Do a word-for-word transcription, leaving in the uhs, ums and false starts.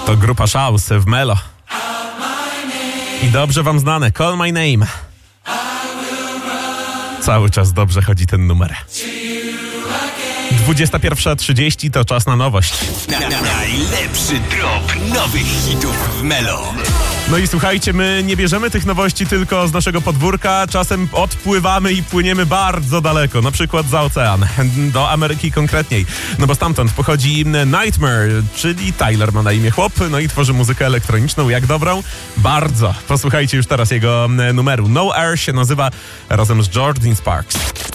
To grupa Shouse w Melo. I dobrze wam znane Call My Name. Cały czas dobrze chodzi ten numer. dwudziesta pierwsza trzydzieści to czas na nowość. Na, na, najlepszy drop nowych hitów w Melo. No i słuchajcie, my nie bierzemy tych nowości tylko z naszego podwórka, czasem odpływamy i płyniemy bardzo daleko, na przykład za ocean, do Ameryki konkretniej, no bo stamtąd pochodzi Nightmare, czyli Tyler ma na imię chłop, no i tworzy muzykę elektroniczną, jak dobrą? Bardzo. Posłuchajcie już teraz jego numeru. No Air się nazywa, razem z Jordan Sparks.